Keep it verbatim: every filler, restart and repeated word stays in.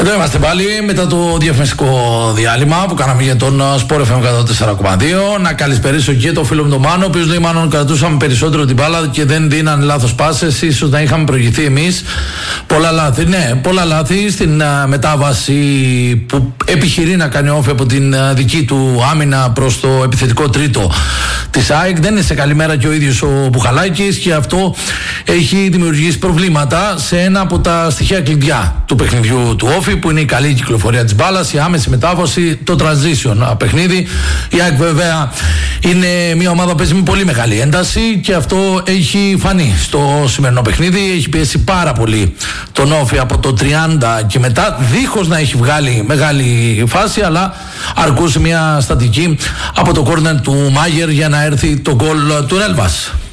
Εδώ είμαστε πάλι μετά το διαφημιστικό διάλειμμα που κάναμε για τον Sport εφ εμ εκατόν τέσσερα κόμμα δύο. Να καλησπερίσω και το φίλο μου τον Μάνο, ο οποίος λέει: Μάνο, κρατούσαμε περισσότερο την μπάλα και δεν δίναν λάθος πάσες. Ίσως να είχαμε προηγηθεί εμείς. Πολλά λάθη. Ναι, πολλά λάθη στην uh, μετάβαση που επιχειρεί να κάνει όφη από την uh, δική του άμυνα προς το επιθετικό τρίτο της ΑΕΚ. Δεν είναι σε καλή μέρα και ο ίδιος ο Μπουχαλάκης και αυτό έχει δημιουργήσει προβλήματα σε ένα από τα στοιχεία κλειδιά του παιχνιδιού του όφη, που είναι η καλή κυκλοφορία της μπάλας, η άμεση μετάβαση, το transition παιχνίδι. Η ΑΕΚ βέβαια είναι μια ομάδα που παίζει με πολύ μεγάλη ένταση και αυτό έχει φανεί στο σημερινό παιχνίδι. Έχει πιέσει πάρα πολύ τον όφη από το τριάντα και μετά, δίχως να έχει βγάλει μεγάλη φάση, αλλά αρκούσε μια στατική από το κόρνερ του Μάγερ για να έρθει το γκολ του Ρέλβας.